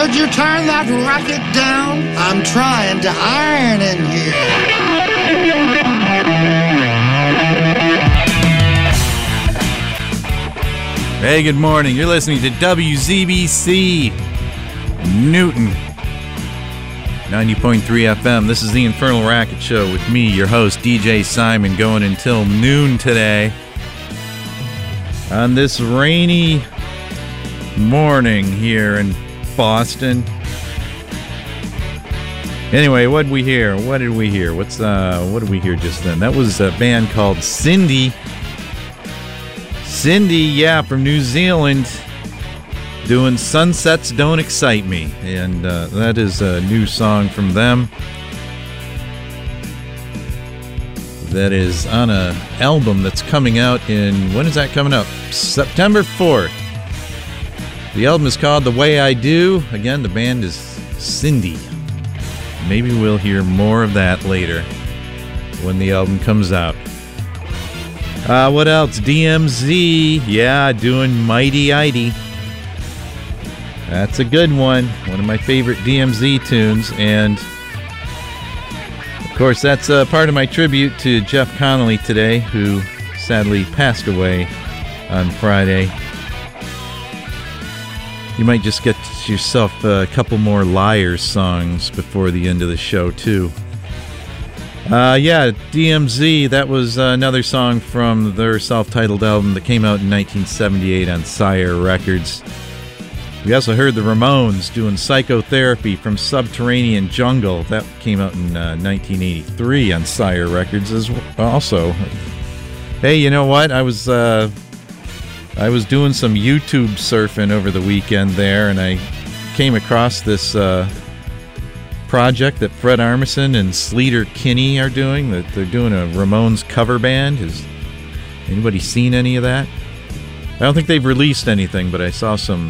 Could you turn that racket down? I'm trying to iron in here. Hey, good morning. You're listening to WZBC Newton 90.3 FM. This is the Infernal Racket Show with me, your host, DJ Simon, going until noon today. On this rainy morning here in Boston. Anyway, what did we hear? What did we hear just then? That was a band called Cindy. Cindy, yeah, from New Zealand, doing Sunsets Don't Excite Me. And that is a new song from them. That is on an album that's coming out in, when is that coming out? September 4th. The album is called The Way I Do. Again, the band is Cindy. Maybe we'll hear more of that later when the album comes out. What else? DMZ. Yeah, doing Mighty Idy. That's a good one. One of my favorite DMZ tunes. And, of course, that's part of my tribute to Jeff Connolly today, who sadly passed away on Friday. You might just get yourself a couple more Liars songs before the end of the show, too. Yeah, DMZ, that was another song from their self-titled album that came out in 1978 on Sire Records. We also heard the Ramones doing Psychotherapy from Subterranean Jungle. That came out in 1983 on Sire Records as well. Also. Hey, you know what? I was doing some YouTube surfing over the weekend there, and I came across this project that Fred Armisen and Sleater Kinney are doing. That they're doing a Ramones cover band. Has anybody seen any of that? I don't think they've released anything, but I saw some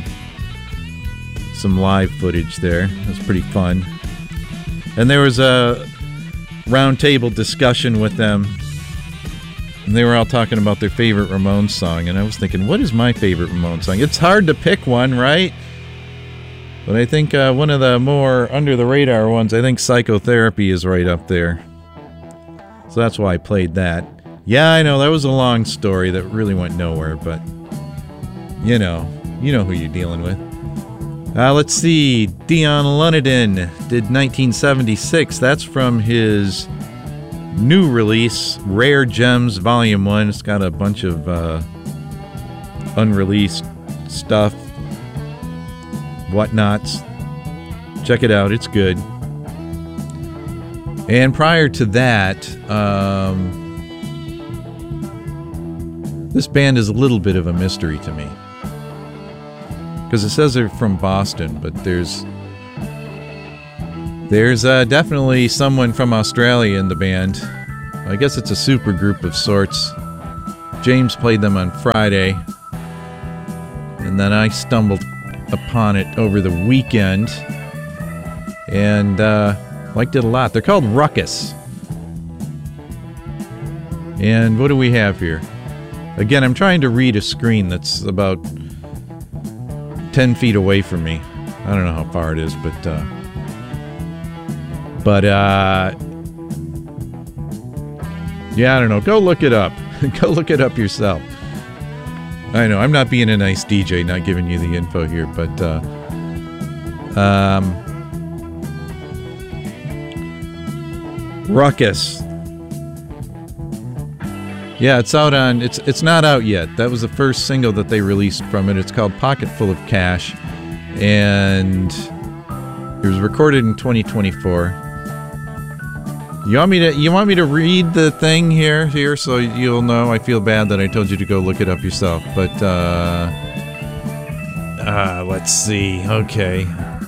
live footage there. It was pretty fun. And there was a roundtable discussion with them. And they were all talking about their favorite Ramones song, and I was thinking, what is my favorite Ramones song? It's hard to pick one, right? But I think one of the more under-the-radar ones, I think Psychotherapy is right up there. So that's why I played that. Yeah, I know, that was a long story that really went nowhere, but you know who you're dealing with. Let's see, Dion Lunadin did 1976. That's from his new release, Rare Gems Volume 1. It's got a bunch of unreleased stuff, whatnots. Check it out, it's good. And prior to that, this band is a little bit of a mystery to me. Because it says they're from Boston, but there's definitely someone from Australia in the band. I guess it's a super group of sorts. James played them on Friday, and then I stumbled upon it over the weekend, and liked it a lot. They're called Ruckus. And what do we have here? Again, I'm trying to read a screen that's about 10 feet away from me. I don't know how far it is, but yeah, I don't know. Go look it up. Go look it up yourself. I know, I'm not being a nice DJ, not giving you the info here, but Ruckus. Yeah, it's out on, it's not out yet. That was the first single that they released from it. It's called Pocket Full of Cash, and it was recorded in 2024. You want me to read the thing here so you'll know? I feel bad that I told you to go look it up yourself, but let's see. Okay.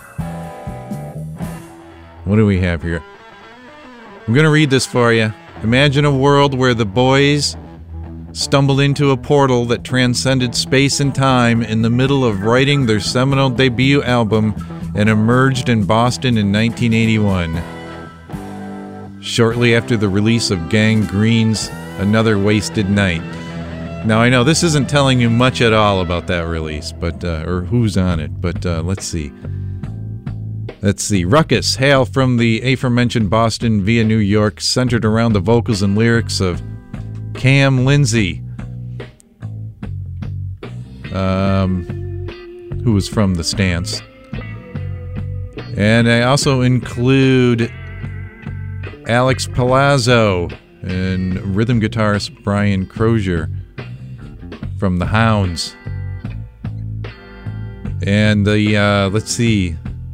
What do we have here? I'm going to read this for you. Imagine a world where the boys stumbled into a portal that transcended space and time in the middle of writing their seminal debut album and emerged in Boston in 1981. Shortly after the release of Gang Green's Another Wasted Night. Now, I know this isn't telling you much at all about that release, but or who's on it, but let's see. Let's see. Ruckus, hail from the aforementioned Boston via New York, centered around the vocals and lyrics of Cam Lindsay, who was from The Stance. And I also include Alex Palazzo and rhythm guitarist Brian Crozier from The Hounds. And let's see,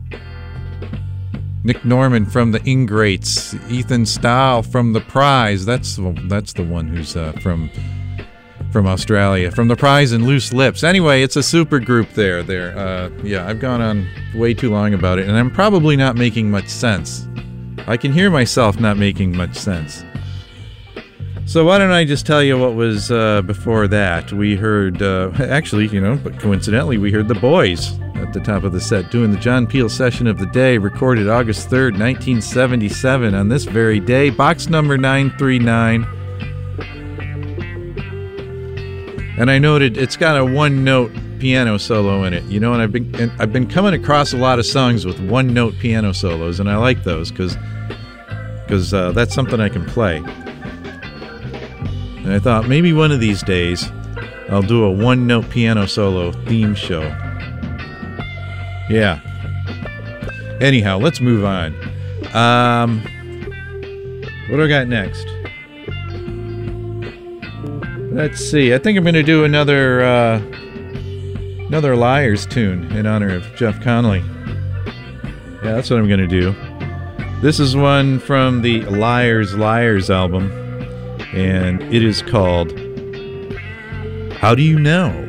Nick Norman from the Ingrates, Ethan Stahl from The Prize. That's the one who's from Australia, from The Prize and Loose Lips. Anyway, it's a super group there. Yeah, I've gone on way too long about it, and I'm probably not making much sense. I can hear myself not making much sense. So why don't I just tell you what was before that? We heard, actually, but coincidentally, we heard The Boys at the top of the set, doing the John Peel session of the day, recorded August 3rd, 1977, on this very day, box number 939. And I noted it's got a one-note piano solo in it, and I've been coming across a lot of songs with one-note piano solos, and I like those because that's something I can play. And I thought maybe one of these days I'll do a one-note piano solo theme show. Yeah. Anyhow, let's move on. What do I got next? Let's see. I think I'm going to do another Liars tune in honor of Jeff Conley. Yeah, that's what I'm going to do. This is one from the Liars album, and it is called How Do You Know?